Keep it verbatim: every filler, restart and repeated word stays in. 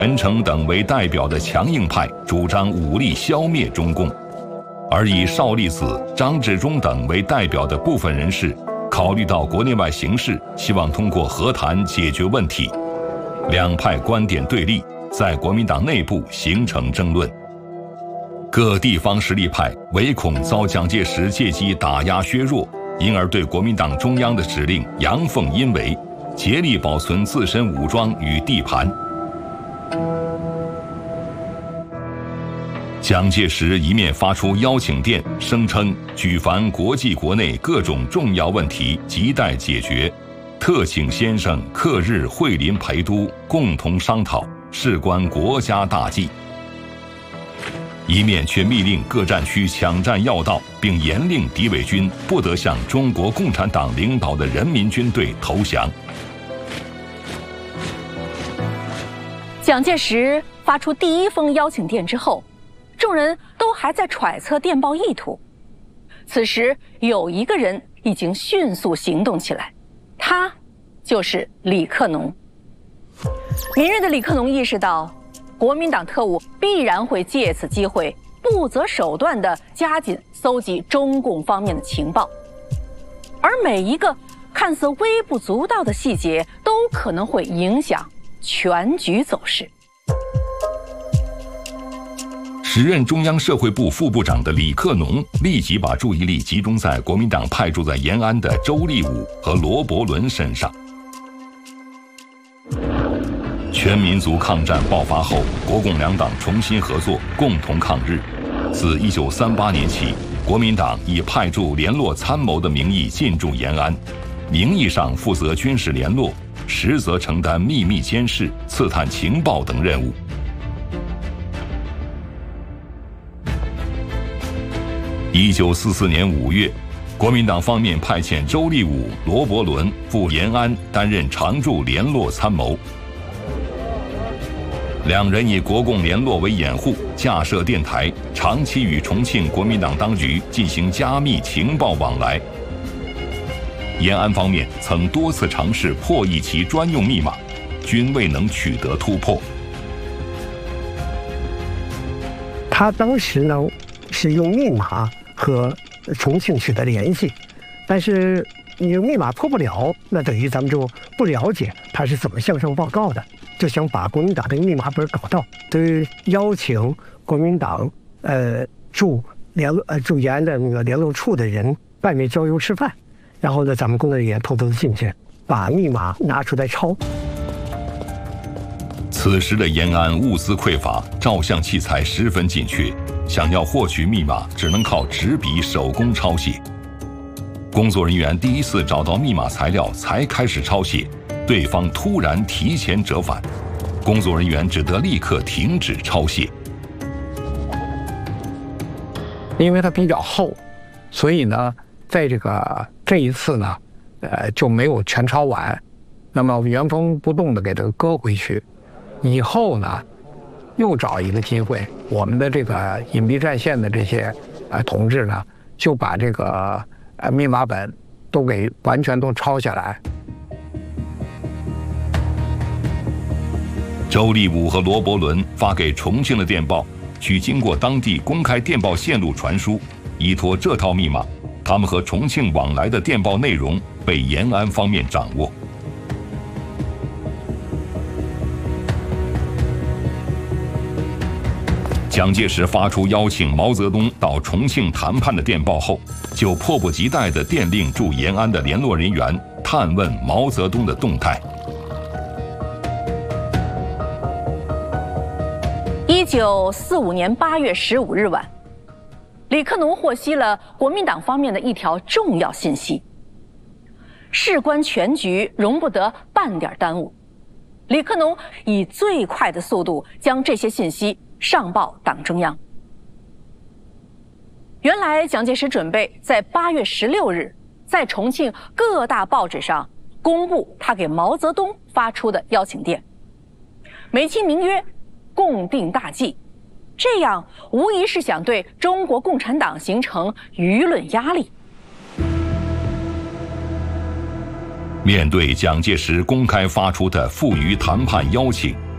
陈诚等为代表的强硬派主张武力消灭中共，而以邵力子、张治中等为代表的部分人士，考虑到国内外形势，希望通过和谈解决问题。两派观点对立，在国民党内部形成争论。各地方实力派唯恐遭蒋介石借机打压削弱，因而对国民党中央的指令阳奉阴违，竭力保存自身武装与地盘。蒋介石一面发出邀请电，声称举凡国际国内各种重要问题亟待解决，特请先生克日会临陪都，共同商讨，事关国家大计。一面却密令各战区抢占要道，并严令敌伪军不得向中国共产党领导的人民军队投降。 蒋介石发出第一封邀请电之后，众人都还在揣测电报意图。此时有一个人已经迅速行动起来，他就是李克农。明日的李克农意识到，国民党特务必然会借此机会不择手段地加紧搜集中共方面的情报，而每一个看似微不足道的细节都可能会影响全局走势。 时任中央社会部副部长的李克农立即把注意力集中在国民党派驻在延安的周立武和罗伯伦身上。全民族抗战爆发后，国共两党重新合作，共同抗日。自一九三八年起，国民党以派驻联络参谋的名义进驻延安，名义上负责军事联络，实则承担秘密监视、刺探情报等任务。一九四四年五月，国民党方面派遣周立武、罗伯伦赴延安担任常驻联络参谋。两人以国共联络为掩护，架设电台，长期与重庆国民党当局进行加密情报往来。延安方面曾多次尝试破译其专用密码，均未能取得突破。 他当时呢是用密码和重庆取得联系，但是你密码破不了，那等于咱们就不了解他是怎么向上报告的，就想把国民党这个密码本搞到，对于邀请国民党呃驻联呃驻延安的那个联络处的人外面郊游吃饭，然后呢咱们工作人员偷偷的进去把密码拿出来抄。 此时的延安物资匮乏，照相器材十分紧缺，想要获取密码只能靠执笔手工抄写。工作人员第一次找到密码材料才开始抄写，对方突然提前折返，工作人员只得立刻停止抄写。 因为它比较厚，所以呢在这个这一次呢呃就没有全抄完，那么原封不动的给它搁回去。以后呢又找一个机会，我们的这个隐蔽战线的这些呃同志呢就把这个呃密码本都给完全都抄下来。 周立武和罗伯伦发给重庆的电报，需经过当地公开电报线路传输，依托这套密码，他们和重庆往来的电报内容被延安方面掌握。蒋介石发出邀请毛泽东到重庆谈判的电报后，就迫不及待地电令驻延安的联络人员探问毛泽东的动态。 一九四五年八月十五日晚，李克农获悉了国民党方面的一条重要信息，事关全局，容不得半点耽误。李克农以最快的速度将这些信息上报党中央。原来蒋介石准备在八月十六日在重庆各大报纸上公布他给毛泽东发出的邀请电，美其名曰共定大计，这样无疑是想对中国共产党形成舆论压力。 面对蒋介石公开发出的赴渝谈判邀请，